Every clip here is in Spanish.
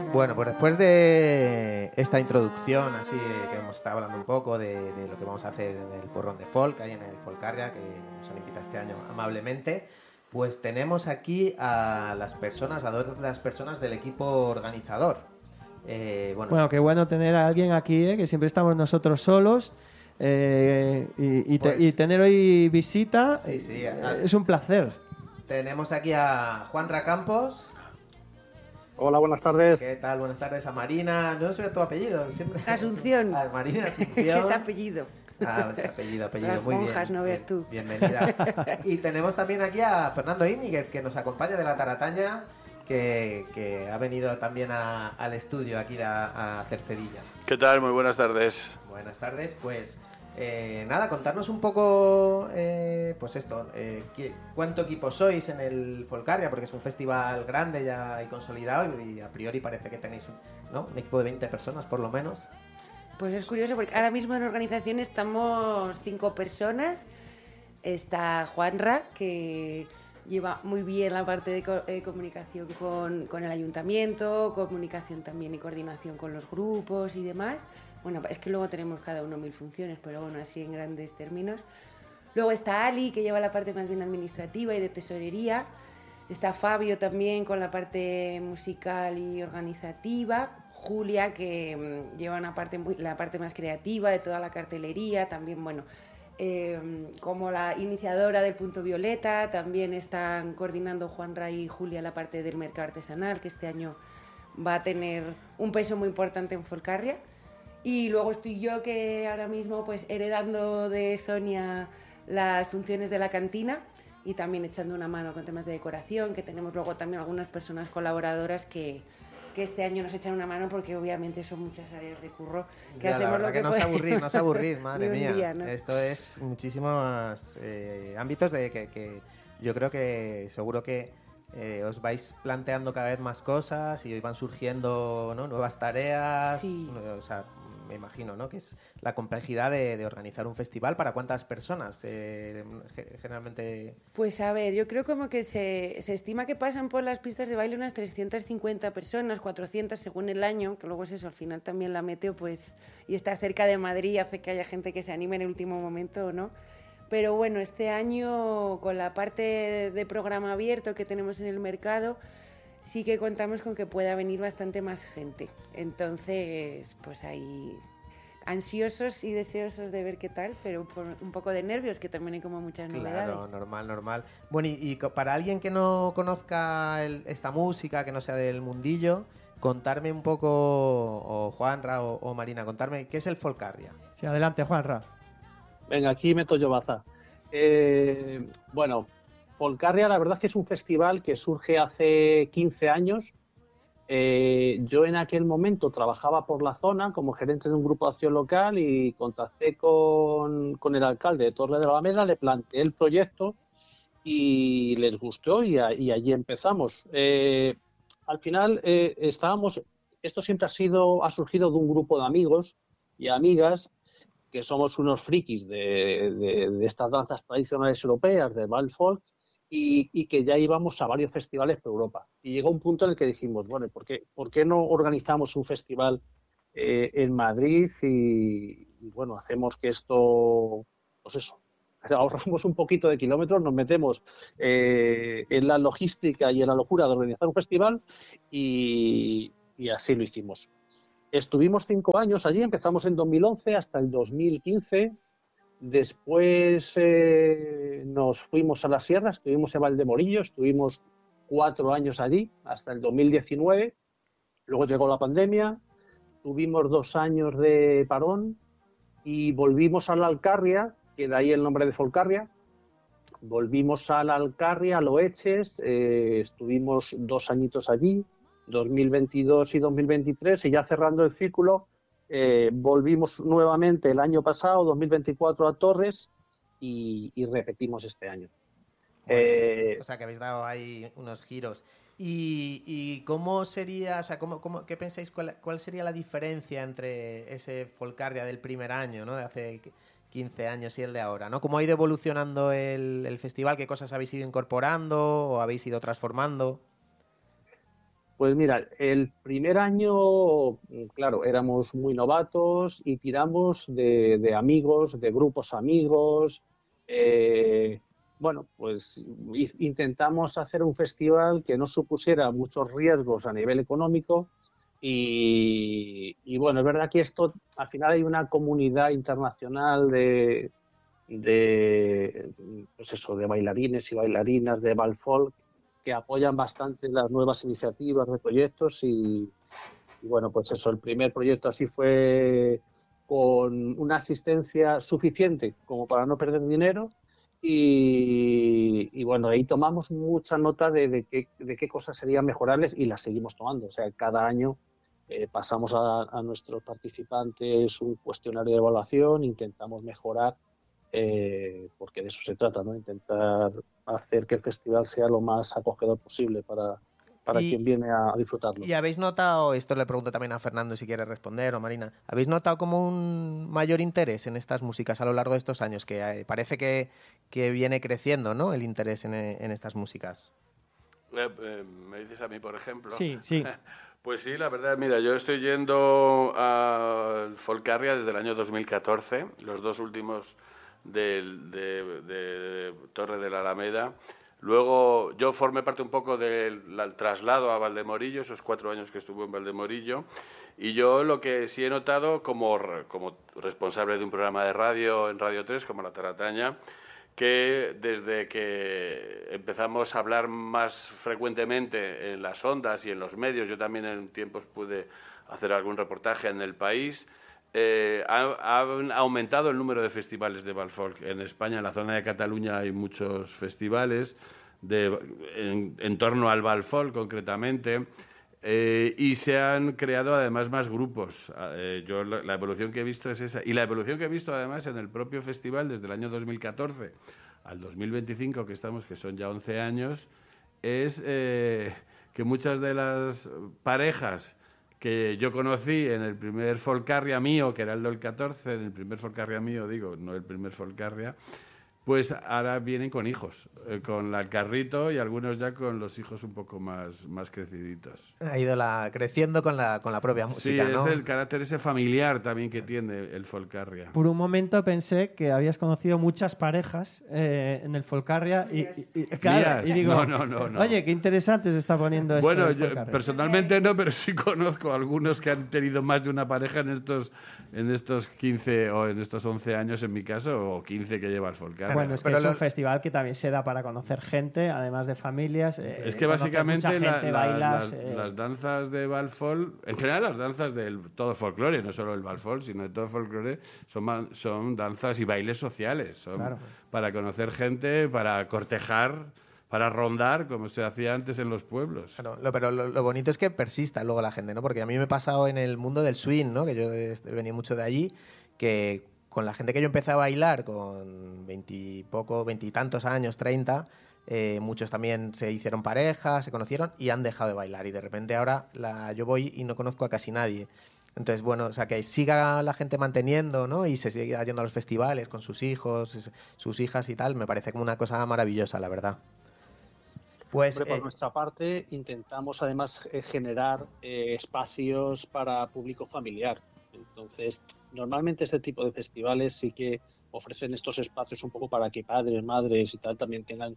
Bueno, pues después de esta introducción, así que hemos estado hablando un poco de lo que vamos a hacer en el porrón de folk, ahí en el Folcarria, que nos han invitado este año amablemente, pues tenemos aquí a las personas, a dos de las personas del equipo organizador. Bueno, qué bueno tener a alguien aquí, que siempre estamos nosotros solos. Y tener hoy visita sí, es un placer. Tenemos aquí a Juan Racampos. Hola, buenas tardes. ¿Qué tal? Buenas tardes. A Marina, no sé tu apellido. Siempre... Asunción. A Marina Asunción. Es apellido. Ah, es apellido. Las muy monjas, bien. No ves tú. Bienvenida. Y tenemos también aquí a Fernando Íñiguez, que nos acompaña de la Tarataña, que ha venido también al estudio aquí a Cercedilla. ¿Qué tal? Muy buenas tardes. Buenas tardes. Pues nada, contarnos un poco, pues esto, cuánto equipo sois en el Folcarria, porque es un festival grande ya y consolidado y a priori parece que tenéis un equipo de 20 personas por lo menos. Pues es curioso porque ahora mismo en organización estamos 5 personas. Está Juanra, que lleva muy bien la parte de comunicación con el ayuntamiento, comunicación también y coordinación con los grupos y demás. Bueno, es que luego tenemos cada uno 1000 funciones, pero bueno, así en grandes términos. Luego está Ali, que lleva la parte más bien administrativa y de tesorería. Está Fabio también con la parte musical y organizativa. Julia, que lleva la parte más creativa de toda la cartelería. También, bueno, como la iniciadora del Punto Violeta, también están coordinando Juanra y Julia la parte del mercado artesanal, que este año va a tener un peso muy importante en Folcarria. Y luego estoy yo, que ahora mismo pues heredando de Sonia las funciones de la cantina y también echando una mano con temas de decoración, que tenemos luego también algunas personas colaboradoras que este año nos echan una mano, porque obviamente son muchas áreas de curro que ya, hacemos lo que podemos. No os aburrís, madre mía. Día, ¿no? Esto es muchísimos ámbitos de que yo creo que seguro que os vais planteando cada vez más cosas y van surgiendo, ¿no?, nuevas tareas. Sí. O sea, me imagino, ¿no?, que es la complejidad de organizar un festival. ¿Para cuántas personas generalmente? Pues a ver, yo creo como que se estima que pasan por las pistas de baile unas 350 personas, 400 según el año, que luego es eso, al final también la meteo, pues, y estar cerca de Madrid hace que haya gente que se anime en el último momento o no. Pero bueno, este año con la parte de programa abierto que tenemos en el mercado, sí que contamos con que pueda venir bastante más gente. Entonces, pues ahí ansiosos y deseosos de ver qué tal, pero un poco de nervios, que también hay como muchas novedades. Claro, normal. Bueno, y para alguien que no conozca esta música, que no sea del mundillo, contarme un poco, o Juanra o Marina, contarme qué es el Folcarria. Sí, adelante, Juanra. Venga, aquí meto yo baza. Bueno, Folcarria la verdad es que es un festival que surge hace 15 años. Yo en aquel momento trabajaba por la zona como gerente de un grupo de acción local y contacté con el alcalde de Torre de la Alameda, le planteé el proyecto y les gustó y allí empezamos. Al final esto siempre ha surgido de un grupo de amigos y amigas que somos unos frikis de estas danzas tradicionales europeas, de Wild Folk, y que ya íbamos a varios festivales por Europa. Y llegó un punto en el que dijimos, bueno, ¿por qué no organizamos un festival en Madrid y bueno, hacemos que esto, pues eso, ahorramos un poquito de kilómetros, nos metemos en la logística y en la locura de organizar un festival y así lo hicimos. Estuvimos 5 años allí, empezamos en 2011 hasta el 2015. Después nos fuimos a la sierra, estuvimos en Valdemorillo, estuvimos 4 años allí hasta el 2019. Luego llegó la pandemia, tuvimos 2 años de parón y volvimos a la Alcarria, que de ahí el nombre de Folcarria. Volvimos a la Alcarria, a Loeches, estuvimos 2 añitos allí, 2022 y 2023, y ya cerrando el círculo, volvimos nuevamente el año pasado, 2024, a Torres y repetimos este año. Bueno, o sea, que habéis dado ahí unos giros. ¿Y cómo sería, o sea, qué pensáis, cuál sería la diferencia entre ese Folcarria del primer año, ¿no?, de hace 15 años y el de ahora, ¿no? ¿Cómo ha ido evolucionando el festival? ¿Qué cosas habéis ido incorporando o habéis ido transformando? Pues mira, el primer año, claro, éramos muy novatos y tiramos de amigos, de grupos amigos. Bueno, pues intentamos hacer un festival que no supusiera muchos riesgos a nivel económico y bueno, es verdad que esto, al final hay una comunidad internacional pues eso, de bailarines y bailarinas de Valfolk que apoyan bastante las nuevas iniciativas de proyectos y bueno, pues eso, el primer proyecto así fue con una asistencia suficiente como para no perder dinero y bueno, ahí tomamos mucha nota de qué cosas serían mejorables y las seguimos tomando. O sea, cada año pasamos a nuestros participantes un cuestionario de evaluación, intentamos mejorar porque de eso se trata, ¿no? Intentar hacer que el festival sea lo más acogedor posible para quien viene a disfrutarlo. ¿Y habéis notado, esto le pregunto también a Fernando si quiere responder, o Marina, ¿habéis notado como un mayor interés en estas músicas a lo largo de estos años? Que parece que viene creciendo, ¿no?, el interés en estas músicas. ¿Me dices a mí, por ejemplo? Sí. Pues sí, la verdad, mira, yo estoy yendo al Folcarria desde el año 2014, los dos últimos de Torre de la Alameda. Luego yo formé parte un poco del traslado a Valdemorillo, esos 4 años que estuve en Valdemorillo, y yo lo que sí he notado como responsable de un programa de radio en Radio 3, como La Tarataña, que desde que empezamos a hablar más frecuentemente en las ondas y en los medios, yo también en tiempos pude hacer algún reportaje en El País, ha aumentado el número de festivales de Valfolk. En España, en la zona de Cataluña, hay muchos festivales en torno al Valfolk, concretamente, y se han creado además más grupos. Yo la evolución que he visto es esa. Y la evolución que he visto además en el propio festival desde el año 2014 al 2025, que son ya 11 años, es que muchas de las parejas que yo conocí en el primer Folcarria mío, que era el del 14, en el primer Folcarria mío, digo, no el primer Folcarria, pues ahora vienen con hijos, con el carrito y algunos ya con los hijos un poco más creciditos. Ha ido creciendo con la propia música, sí, ¿no? Es el carácter ese familiar también que tiene el Folcarria. Por un momento pensé que habías conocido muchas parejas en el Folcarria claro, y digo, no. Oye, qué interesante se está poniendo esto. Bueno, yo personalmente no, pero sí conozco algunos que han tenido más de una pareja en estos 15 o en estos 11 años en mi caso, o 15 que lleva el Folcarria. Bueno, es que es un festival que también se da para conocer gente, además de familias. Es que básicamente las danzas de Valfolk, en general las danzas de todo folclore, no solo el Valfolk, sino de todo folclore, son danzas y bailes sociales. Son para conocer gente, para cortejar, para rondar, como se hacía antes en los pueblos. Claro, pero lo bonito es que persista luego la gente, ¿no? Porque a mí me he pasado en el mundo del swing, ¿no? Que yo he venido mucho de allí, que con la gente que yo empecé a bailar con 20 y tantos años, 30, muchos también se hicieron pareja, se conocieron y han dejado de bailar. Y de repente ahora yo voy y no conozco a casi nadie. Entonces, bueno, o sea, que siga la gente manteniendo, ¿no? Y se sigue yendo a los festivales con sus hijos, sus hijas y tal, me parece como una cosa maravillosa, la verdad. Pues, por nuestra parte, intentamos además generar espacios para público familiar. Entonces, normalmente este tipo de festivales sí que ofrecen estos espacios un poco para que padres, madres y tal también tengan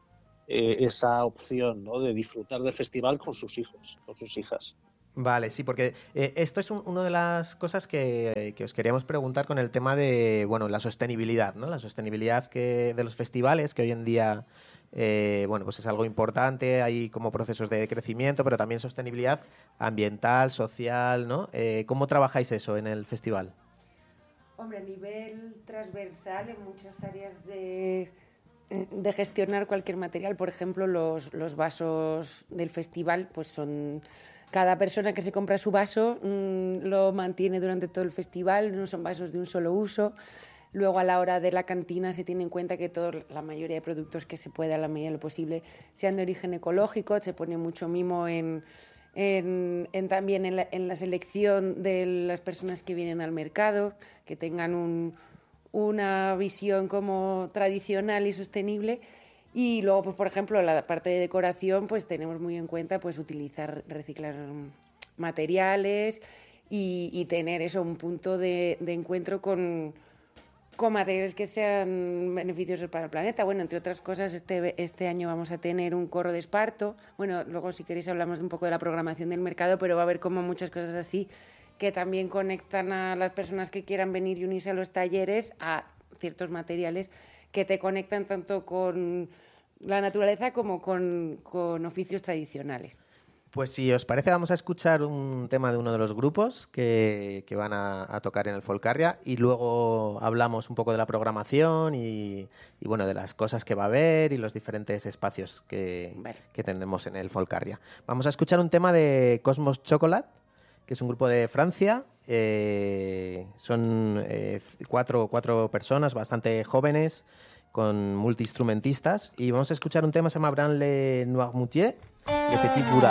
esa opción, ¿no?, de disfrutar del festival con sus hijos, con sus hijas. Vale, sí, porque esto es una de las cosas que os queríamos preguntar con el tema de, bueno, la sostenibilidad, ¿no? La sostenibilidad de los festivales, que hoy en día, bueno, pues es algo importante, hay como procesos de crecimiento, pero también sostenibilidad ambiental, social, ¿no? ¿Cómo trabajáis eso en el festival? Hombre, a nivel transversal, en muchas áreas de gestionar cualquier material, por ejemplo, los vasos del festival, pues son... Cada persona que se compra su vaso lo mantiene durante todo el festival, no son vasos de un solo uso. Luego, a la hora de la cantina, se tiene en cuenta que la mayoría de productos que se pueda, a la medida de lo posible, sean de origen ecológico. Se pone mucho mimo también en la selección de las personas que vienen al mercado, que tengan una visión como tradicional y sostenible. Y luego, pues por ejemplo, la parte de decoración, pues tenemos muy en cuenta pues reciclar materiales y tener eso, un punto de encuentro con materiales que sean beneficiosos para el planeta. Bueno, entre otras cosas, este año vamos a tener un corro de esparto. Bueno, luego si queréis hablamos un poco de la programación del mercado, pero va a haber como muchas cosas así que también conectan a las personas que quieran venir y unirse a los talleres a ciertos materiales que te conectan tanto con la naturaleza como con oficios tradicionales. Pues si os parece, vamos a escuchar un tema de uno de los grupos que van a tocar en el Folcarria y luego hablamos un poco de la programación y bueno, de las cosas que va a haber y los diferentes espacios que tendremos en el Folcarria. Vamos a escuchar un tema de Cosmos Chocolate, que es un grupo de Francia. Son cuatro personas bastante jóvenes con multiinstrumentistas y vamos a escuchar un tema que se llama Branle Noirmoutier de Petit Bourrard.